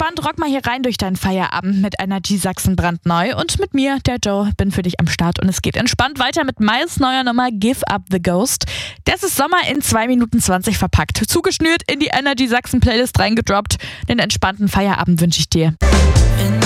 entspannt, rock mal hier rein durch deinen Feierabend mit Energy Sachsen brandneu. Und mit mir, der Joe, bin für dich am Start. Und es geht entspannt weiter mit Miles' neuer Nummer Give Up the Ghost. Das ist Sommer in 2 Minuten 20 verpackt. Zugeschnürt in die Energy Sachsen Playlist reingedroppt. Den entspannten Feierabend wünsche ich dir.